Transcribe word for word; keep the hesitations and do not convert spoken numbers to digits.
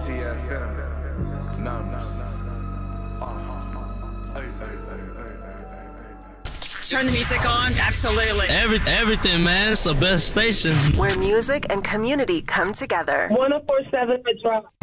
T F M, numbers. Uh, ay, ay, ay, ay, ay, ay. Turn the music on, absolutely. Every, everything, man. It's the best station. Where music and community come together. one oh four point seven The Drop.